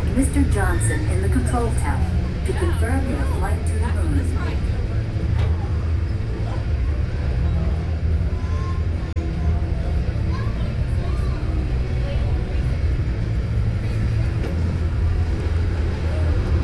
Mr. Johnson in the control tower. To confirm your